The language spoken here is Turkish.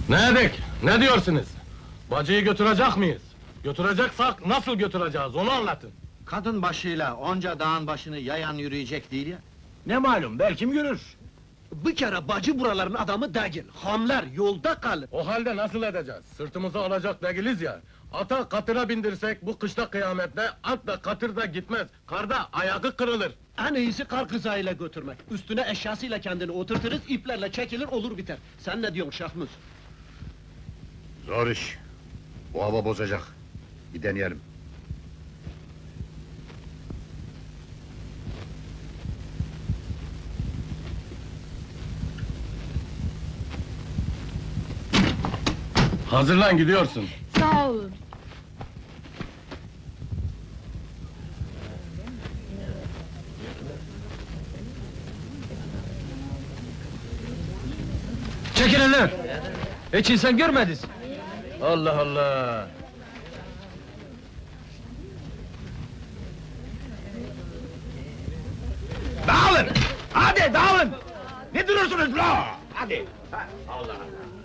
Ne edek? Ne diyorsunuz? Bacıyı götürecek miyiz? Götüreceksek nasıl götüreceğiz, onu anlatın. Kadın başıyla onca dağın başını yayan yürüyecek değil ya. Ne malum, belki yürür. Bir kere bacı buraların adamı değil. Hamler yolda kalır. O halde nasıl edeceğiz? Sırtımıza alacak değiliz ya. Ata katıra bindirsek bu kışta kıyamette, at da katır da gitmez. Karda ayağı kırılır. En iyisi kar kızağıyla götürmek. Üstüne eşyasıyla kendini oturturuz, iplerle çekilir, olur biter. Sen ne diyorsun Şahmuz? Zor iş. Bu hava bozacak. Bir deneyelim. Hazırlan, gidiyorsun. Sağ olun. Çekilin lan! Hiç insan görmediniz. Allah Allah! Dağılın! Hadi dağılın! Ne duruyorsunuz la? Hadi! Allah Allah!